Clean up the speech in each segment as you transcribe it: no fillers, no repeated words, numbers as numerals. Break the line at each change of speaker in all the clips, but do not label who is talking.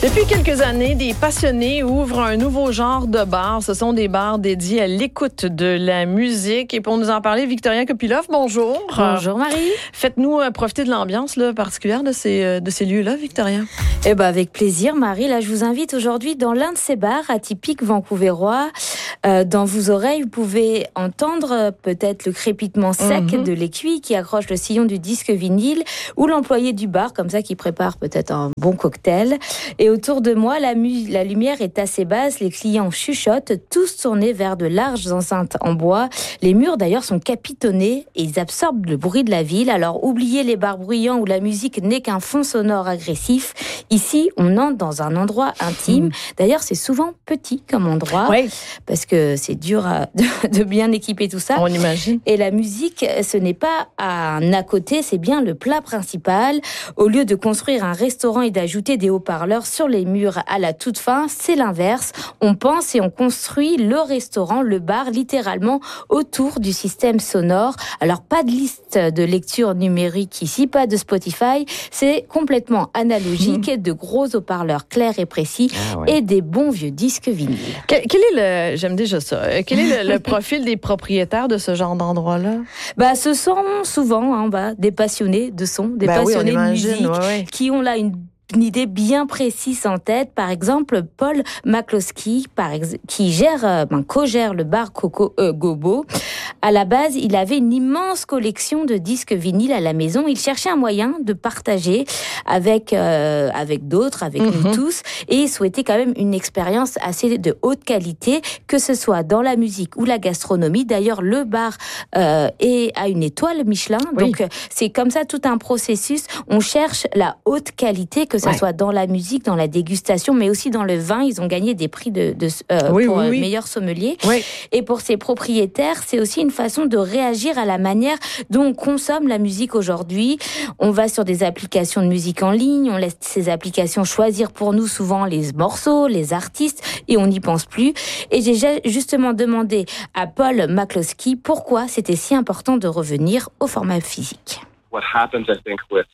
Depuis quelques années, des passionnés ouvrent un nouveau genre de bar. Ce sont des bars dédiés à l'écoute de la musique. Et pour nous en parler, Victoria Kopylov, bonjour.
Bonjour Marie.
Faites-nous profiter de l'ambiance particulière de ces lieux-là, Victoria.
Eh ben, avec plaisir, Marie. Là, je vous invite aujourd'hui dans l'un de ces bars atypiques vancouvérois. Dans vos oreilles, vous pouvez entendre peut-être le crépitement sec de l'écuille qui accroche le sillon du disque vinyle ou l'employé du bar, comme ça, qui prépare peut-être un bon cocktail. Et autour de moi, la lumière est assez basse, les clients chuchotent, tous tournés vers de larges enceintes en bois. Les murs, d'ailleurs, sont capitonnés et ils absorbent le bruit de la ville. Alors, oubliez les bars bruyants où la musique n'est qu'un fond sonore agressif. Ici, on entre dans un endroit intime. D'ailleurs, c'est souvent petit comme endroit, parce que c'est dur de bien équiper tout ça.
On imagine.
Et la musique, ce n'est pas un à côté, c'est bien le plat principal. Au lieu de construire un restaurant et d'ajouter des haut-parleurs sur les murs à la toute fin, c'est l'inverse. On pense et on construit le restaurant, le bar, littéralement autour du système sonore. Alors, pas de liste de lecture numérique ici, pas de Spotify. C'est complètement analogique, de gros haut-parleurs clairs et précis et des bons vieux disques vinyles.
Quel est j'aime déjà ça, quel est le profil des propriétaires de ce genre d'endroit-là?
Ce sont souvent des passionnés de son, des passionnés de musique, qui ont là une idée bien précise en tête. Par exemple, Paul McCloskey, qui co-gère le bar Gobo. À la base, il avait une immense collection de disques vinyles à la maison. Il cherchait un moyen de partager avec d'autres, avec nous tous, et il souhaitait quand même une expérience assez de haute qualité, que ce soit dans la musique ou la gastronomie. D'ailleurs, le bar a une étoile Michelin, donc c'est comme ça tout un processus. On cherche la haute qualité, que ce soit dans la musique, dans la dégustation, mais aussi dans le vin. Ils ont gagné des prix pour meilleur sommelier. Et pour ces propriétaires, c'est aussi une façon de réagir à la manière dont on consomme la musique aujourd'hui. On va sur des applications de musique en ligne, on laisse ces applications choisir pour nous souvent les morceaux, les artistes, et on n'y pense plus. Et j'ai justement demandé à Paul McCloskey pourquoi c'était si important de revenir au format physique.
What happens, I think, with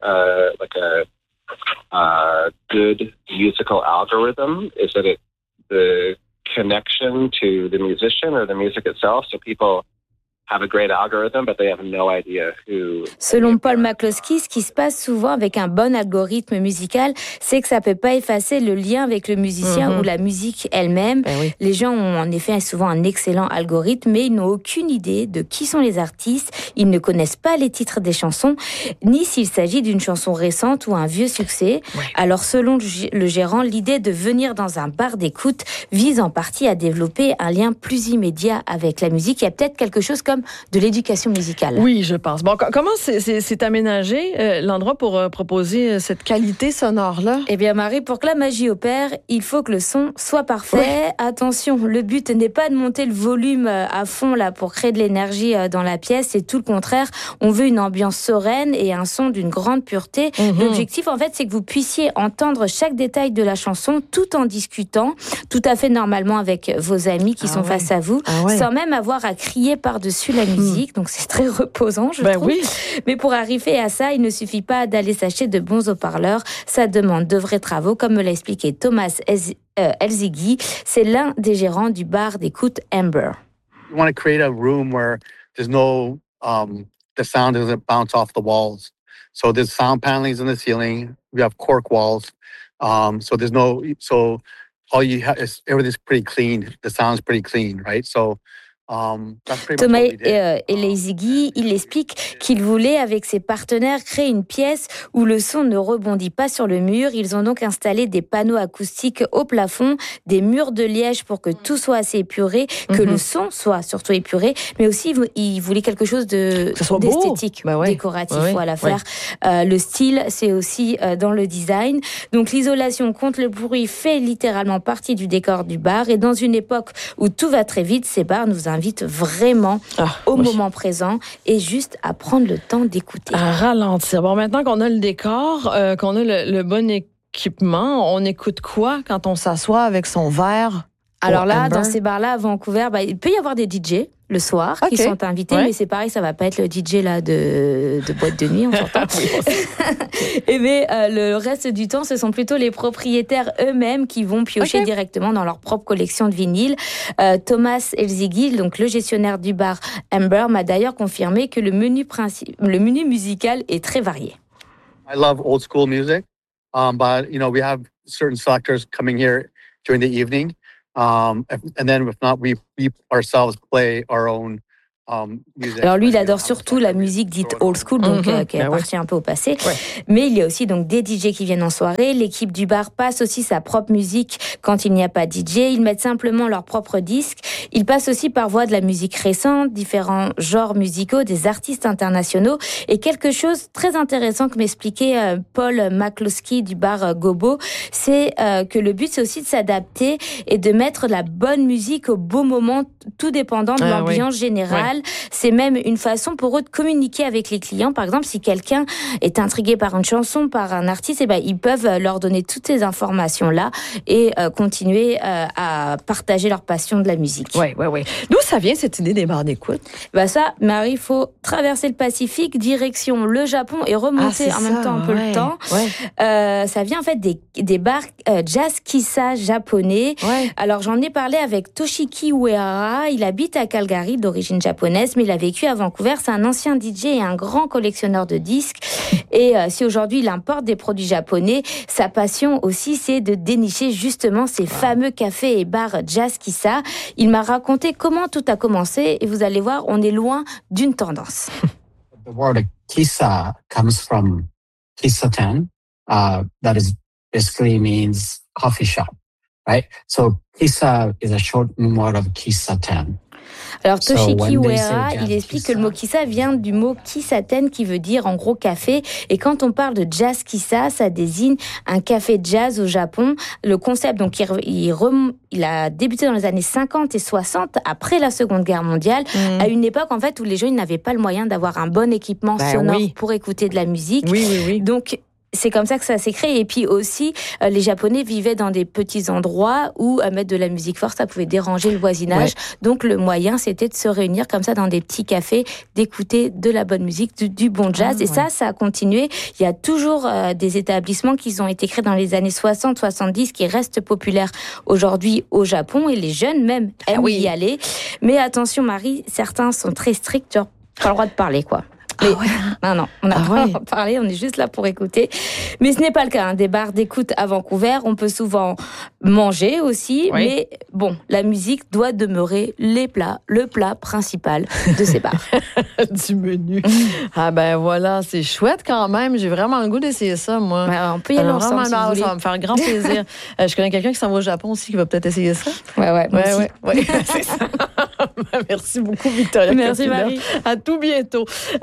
a good musical algorithm is that the connection to the musician or the music itself. So people have a great algorithm, but they have no idea who...
Selon Paul McCloskey, ce qui se passe souvent avec un bon algorithme musical, c'est que ça peut pas effacer le lien avec le musicien ou la musique elle-même. Les gens ont en effet souvent un excellent algorithme, mais ils n'ont aucune idée de qui sont les artistes. Ils ne connaissent pas les titres des chansons, ni s'il s'agit d'une chanson récente ou un vieux succès. Alors, selon le gérant, l'idée de venir dans un bar d'écoute vise en partie à développer un lien plus immédiat avec la musique. Il y a peut-être quelque chose comme de l'éducation musicale.
Oui, je pense. Bon, comment c'est aménagé l'endroit pour proposer cette qualité sonore-là?
Eh bien, Marie, pour que la magie opère, il faut que le son soit parfait. Attention, le but n'est pas de monter le volume à fond là pour créer de l'énergie dans la pièce. C'est tout le contraire. On veut une ambiance sereine et un son d'une grande pureté. L'objectif, en fait, c'est que vous puissiez entendre chaque détail de la chanson tout en discutant, tout à fait normalement avec vos amis qui sont face à vous, sans même avoir à crier par-dessus la musique, donc c'est très reposant, je trouve. Mais pour arriver à ça, il ne suffit pas d'aller s'acheter de bons haut-parleurs, ça demande de vrais travaux, comme me l'a expliqué Thomas Elzighi, c'est l'un des gérants du bar d'écoute Amber.
We want to create a room where there's no, the sound doesn't bounce off the walls. So there's sound panelings in the ceiling, we have cork walls, so all you have is everything's pretty clean, the sound's pretty clean, right? So
Thomas Elzighi, il explique qu'il voulait, avec ses partenaires, créer une pièce où le son ne rebondit pas sur le mur. Ils ont donc installé des panneaux acoustiques au plafond, des murs de liège pour que tout soit assez épuré, que le son soit surtout épuré, mais aussi il voulait quelque chose d'esthétique, décoratif, faire. Le style, c'est aussi dans le design. Donc l'isolation contre le bruit fait littéralement partie du décor du bar, et dans une époque où tout va très vite, ces bars nous invite vraiment au moment présent et juste à prendre le temps d'écouter.
À ralentir. Bon, maintenant qu'on a le décor, qu'on a le bon équipement, on écoute quoi quand on s'assoit avec son verre?
Alors là, dans ces bars-là à Vancouver, il peut y avoir des DJ. le soir qui sont invités, mais c'est pareil, ça va pas être le DJ là de boîte de nuit, on s'entend. Et mais le reste du temps, ce sont plutôt les propriétaires eux-mêmes qui vont piocher directement dans leur propre collection de vinyles. Thomas Elzigi, donc le gestionnaire du bar Amber, m'a d'ailleurs confirmé que le menu musical est très varié.
I love old school music, but we have certain selectors coming here during the evening. And then if not, we ourselves play our own music.
Alors lui, il adore surtout la musique dite old school, donc qui appartient un peu au passé. Ouais. Mais il y a aussi donc des DJ qui viennent en soirée. L'équipe du bar passe aussi sa propre musique quand il n'y a pas de DJ. Ils mettent simplement leur propre disque. Ils passent aussi par voie de la musique récente, différents genres musicaux, des artistes internationaux. Et quelque chose de très intéressant que m'expliquait Paul McCloskey du bar Gobo, c'est que le but, c'est aussi de s'adapter et de mettre la bonne musique au bon moment, tout dépendant de l'ambiance générale. Ouais. C'est même une façon pour eux de communiquer avec les clients. Par exemple, si quelqu'un est intrigué par une chanson, par un artiste, ils peuvent leur donner toutes ces informations-là et continuer à partager leur passion de la musique.
Oui. D'où ça vient, cette idée des bars d'écoute?
Ça, Marie, il faut traverser le Pacifique, direction le Japon et remonter en même temps un peu le temps. Ouais. Ça vient en fait des bars jazz kissa japonais. Ouais. Alors, j'en ai parlé avec Toshiki Uehara. Il habite à Calgary, d'origine japonaise, mais il a vécu à Vancouver. C'est un ancien DJ et un grand collectionneur de disques. Et si aujourd'hui il importe des produits japonais, sa passion aussi, c'est de dénicher justement ces fameux cafés et bars jazz kissa. Il m'a raconté comment tout a commencé et vous allez voir, on est loin d'une tendance.
The word kissa comes from kissaten, that is basically means coffee shop, right? So kissa is a short word of kissaten.
Alors Toshiki Uehara, il explique que le mot kissa vient du mot kissaten qui veut dire en gros café. Et quand on parle de jazz kissa, ça désigne un café jazz au Japon. Le concept, donc, il a débuté dans les années 50 et 60, après la Seconde Guerre mondiale, à une époque en fait où les gens n'avaient pas le moyen d'avoir un bon équipement sonore pour écouter de la musique. Oui. Donc c'est comme ça que ça s'est créé. Et puis aussi, les Japonais vivaient dans des petits endroits où mettre de la musique forte, ça pouvait déranger le voisinage. Ouais. Donc le moyen, c'était de se réunir comme ça dans des petits cafés, d'écouter de la bonne musique, du bon jazz. Et ça a continué. Il y a toujours des établissements qui ont été créés dans les années 60-70 qui restent populaires aujourd'hui au Japon. Et les jeunes même aiment y aller. Mais attention Marie, certains sont très stricts, genre pas le droit de parler quoi. Mais, non, on n'a pas à parler, on est juste là pour écouter. Mais ce n'est pas le cas, des bars d'écoute à Vancouver, on peut souvent manger aussi, mais bon, la musique doit demeurer le plat principal de ces bars.
Du menu. Voilà, c'est chouette quand même, j'ai vraiment le goût d'essayer ça, moi.
On peut y aller ensemble si vous voulez.
Ça va me faire grand plaisir. Je connais quelqu'un qui s'en va au Japon aussi, qui va peut-être essayer ça.
Ouais,
c'est ça. Merci beaucoup, Victoria.
Merci, Marie.
À tout bientôt.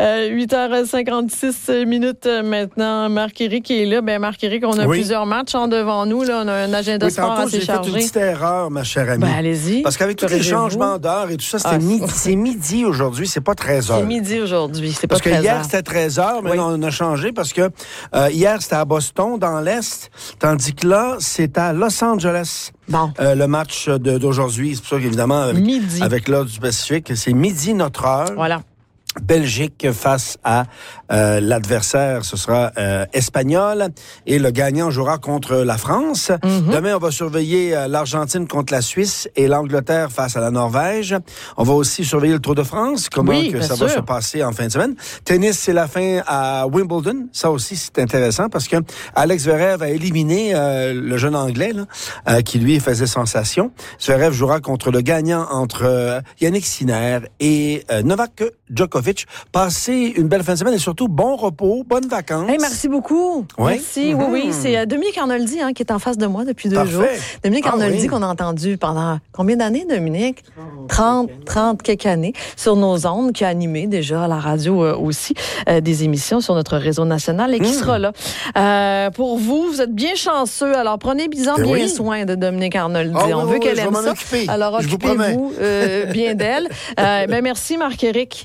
8h56 maintenant. Marc-Éric est là. Marc-Éric, on a plusieurs matchs devant nous. Là. On a un agenda sport assez chargé.
J'ai fait une petite erreur, ma chère amie.
Allez-y.
Parce qu'avec tous les changements d'heure et tout ça, c'est midi aujourd'hui, c'est pas 13h.
C'est midi aujourd'hui, c'est pas 13h.
Parce que hier, c'était 13h, mais on a changé parce que hier, c'était à Boston, dans l'Est, tandis que là, c'est à Los Angeles. Bon. Le match d'aujourd'hui, c'est pour ça qu'évidemment, avec l'heure du Pacifique, c'est midi notre heure.
Voilà.
Belgique face à l'adversaire, ce sera espagnol, et le gagnant jouera contre la France. Demain, on va surveiller l'Argentine contre la Suisse et l'Angleterre face à la Norvège. On va aussi surveiller le Tour de France, comment que ça va se passer en fin de semaine. Tennis, c'est la fin à Wimbledon. Ça aussi, c'est intéressant parce que Alex Zverev a éliminé le jeune Anglais là, qui, lui, faisait sensation. Zverev jouera contre le gagnant entre Yannick Sinner et Novak Djokovic. Passez une belle fin de semaine et surtout bon repos, bonnes vacances.
Hey, merci beaucoup. Merci. Oui, c'est Dominique Arnoldi qui est en face de moi depuis 2 jours. Dominique Arnoldi qu'on a entendu pendant combien d'années, Dominique? 30 quelques années sur nos ondes, qui a animé déjà à la radio aussi des émissions sur notre réseau national et qui sera là. Pour vous êtes bien chanceux. Alors prenez bien soin de Dominique Arnoldi. On veut qu'elle aime ça. Alors occupez-vous bien d'elle. Merci Marc-Éric.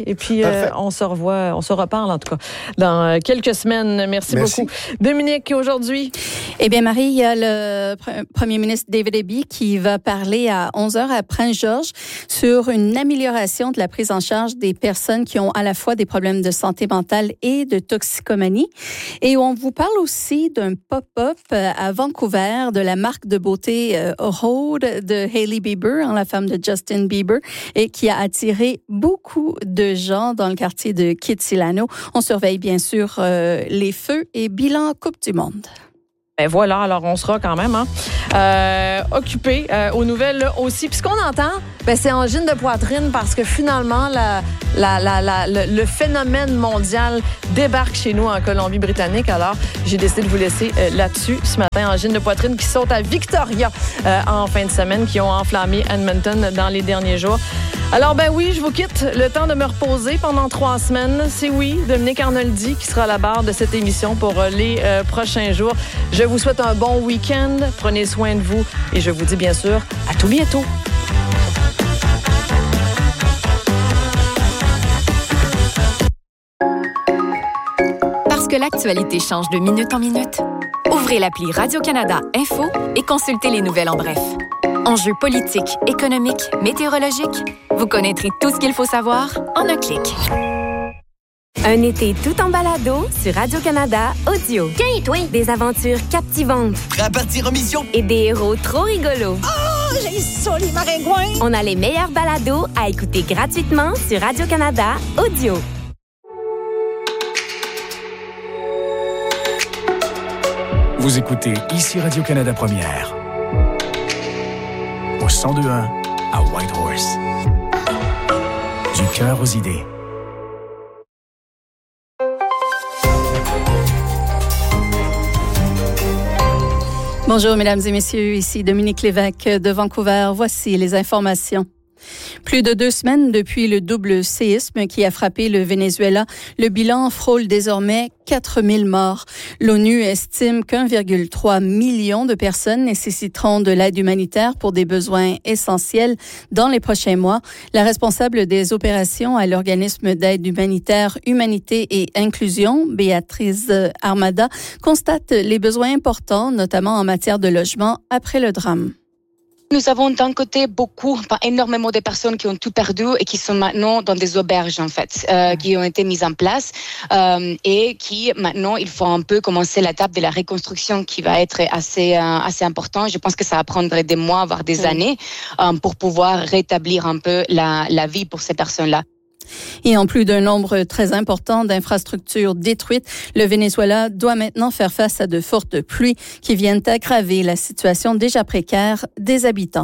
Et puis, on se reparle en tout cas dans quelques semaines. Merci beaucoup. Dominique, aujourd'hui?
Eh bien, Marie, il y a le premier ministre David Eby qui va parler à 11h à Prince-Georges sur une amélioration de la prise en charge des personnes qui ont à la fois des problèmes de santé mentale et de toxicomanie. Et on vous parle aussi d'un pop-up à Vancouver de la marque de beauté Rhode de Hailey Bieber, la femme de Justin Bieber, et qui a attiré beaucoup de gens dans le quartier de Kitsilano. On surveille bien sûr les feux et bilan Coupe du Monde.
Ben voilà, alors on sera quand même occupés aux nouvelles aussi. Puis ce qu'on entend, c'est angine de poitrine parce que finalement, le phénomène mondial débarque chez nous en Colombie-Britannique. Alors, j'ai décidé de vous laisser là-dessus ce matin. Angine de poitrine qui saute à Victoria en fin de semaine, qui ont enflammé Edmonton dans les derniers jours. Alors, oui, je vous quitte. Le temps de me reposer pendant 3 semaines. C'est Dominique Arnoldi qui sera à la barre de cette émission pour les prochains jours. Je vous souhaite un bon week-end. Prenez soin de vous et je vous dis bien sûr à tout bientôt.
Parce que l'actualité change de minute en minute, ouvrez l'appli Radio-Canada Info et consultez les nouvelles en bref. Enjeux politiques, économiques, météorologiques, vous connaîtrez tout ce qu'il faut savoir en un clic.
Un été tout en balado sur Radio-Canada Audio.
Tiens, toi!
Des aventures captivantes.
Prêt à partir en mission?
Et des héros trop rigolos.
Oh, j'ai ça, les maringouins!
On a les meilleurs balados à écouter gratuitement sur Radio-Canada Audio.
Vous écoutez ici Radio-Canada Première. Au 102.1 à Whitehorse. Du cœur aux idées.
Bonjour, mesdames et messieurs. Ici Dominique Lévesque de Vancouver. Voici les informations. Plus de 2 semaines depuis le double séisme qui a frappé le Venezuela, le bilan frôle désormais 4000 morts. L'ONU estime qu'1,3 million de personnes nécessiteront de l'aide humanitaire pour des besoins essentiels dans les prochains mois. La responsable des opérations à l'organisme d'aide humanitaire Humanité et Inclusion, Béatrice Armada, constate les besoins importants, notamment en matière de logement, après le drame.
Nous avons d'un côté énormément de personnes qui ont tout perdu et qui sont maintenant dans des auberges en fait, qui ont été mises en place et qui maintenant il faut un peu commencer l'étape de la reconstruction qui va être assez important. Je pense que ça va prendre des mois voire des années pour pouvoir rétablir un peu la vie pour ces personnes-là.
Et en plus d'un nombre très important d'infrastructures détruites, le Venezuela doit maintenant faire face à de fortes pluies qui viennent aggraver la situation déjà précaire des habitants.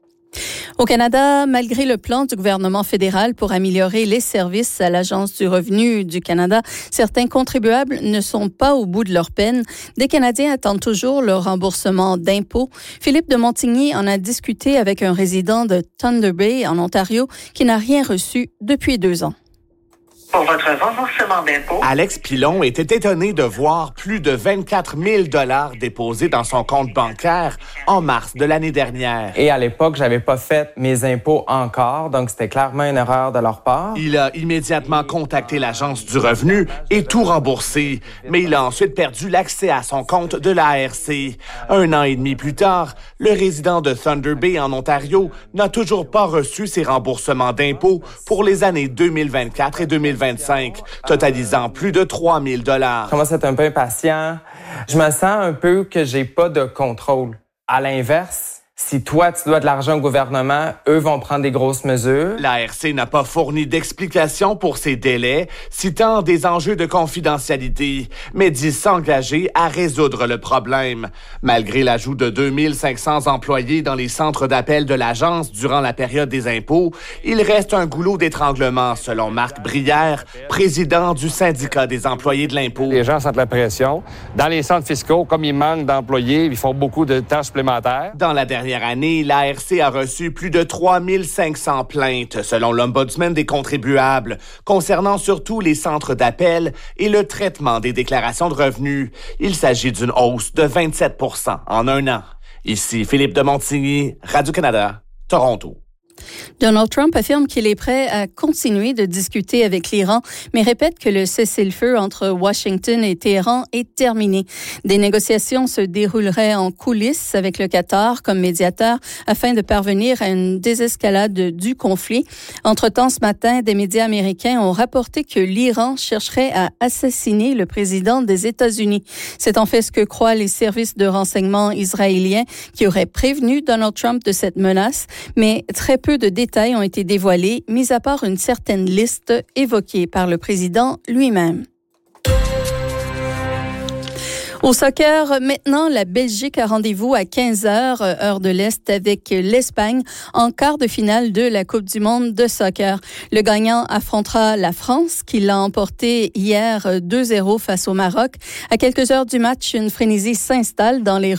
Au Canada, malgré le plan du gouvernement fédéral pour améliorer les services à l'Agence du revenu du Canada, certains contribuables ne sont pas au bout de leur peine. Des Canadiens attendent toujours le remboursement d'impôts. Philippe de Montigny en a discuté avec un résident de Thunder Bay, en Ontario, qui n'a rien reçu depuis 2 ans.
Pour votre remboursement d'impôts.
Alex Pilon était étonné de voir plus de 24 000 $ déposés dans son compte bancaire en mars de l'année dernière.
Et à l'époque, j'avais pas fait mes impôts encore, donc c'était clairement une erreur de leur part.
Il a immédiatement contacté l'Agence du revenu et tout remboursé, mais il a ensuite perdu l'accès à son compte de l'ARC. 1 an et demi plus tard, le résident de Thunder Bay en Ontario n'a toujours pas reçu ses remboursements d'impôts pour les années 2024 et 2025, totalisant plus de 3 000 $.
Je commence à être un peu impatient. Je me sens un peu que j'ai pas de contrôle. À l'inverse, si toi, tu dois de l'argent au gouvernement, eux vont prendre des grosses mesures.
L'ARC n'a pas fourni d'explication pour ces délais, citant des enjeux de confidentialité, mais dit s'engager à résoudre le problème. Malgré l'ajout de 2500 employés dans les centres d'appel de l'agence durant la période des impôts, il reste un goulot d'étranglement, selon Marc Brière, président du syndicat des employés de l'impôt.
Les gens sentent la pression. Dans les centres fiscaux, comme il manque d'employés, ils font beaucoup de tâches supplémentaires.
Dans la dernière année, l'ARC a reçu plus de 3500 plaintes, selon l'Ombudsman des contribuables, concernant surtout les centres d'appel et le traitement des déclarations de revenus. Il s'agit d'une hausse de 27 % en 1 an. Ici Philippe de Montigny, Radio-Canada, Toronto.
Donald Trump affirme qu'il est prêt à continuer de discuter avec l'Iran, mais répète que le cessez-le-feu entre Washington et Téhéran est terminé. Des négociations se dérouleraient en coulisses avec le Qatar comme médiateur afin de parvenir à une désescalade du conflit. Entre-temps, ce matin, des médias américains ont rapporté que l'Iran chercherait à assassiner le président des États-Unis. C'est en fait ce que croient les services de renseignement israéliens qui auraient prévenu Donald Trump de cette menace, mais très peu de détails ont été dévoilés, mis à part une certaine liste évoquée par le président lui-même. Au soccer, maintenant, la Belgique a rendez-vous à 15h, heure de l'Est, avec l'Espagne en quart de finale de la Coupe du monde de soccer. Le gagnant affrontera la France, qui l'a emporté hier 2-0 face au Maroc. À quelques heures du match, une frénésie s'installe dans les rues